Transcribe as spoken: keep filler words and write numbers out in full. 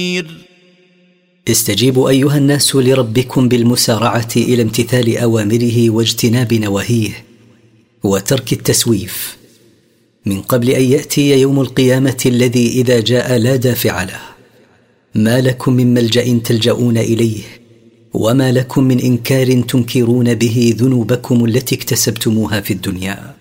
استجيبوا أيها الناس لربكم بالمسارعة إلى امتثال أوامره واجتناب نواهيه وترك التسويف، من قبل أن يأتي يوم القيامة الذي إذا جاء لا دافع له. ما لكم من ملجأ تلجؤون إليه، وما لكم من إنكار تنكرون به ذنوبكم التي اكتسبتموها في الدنيا.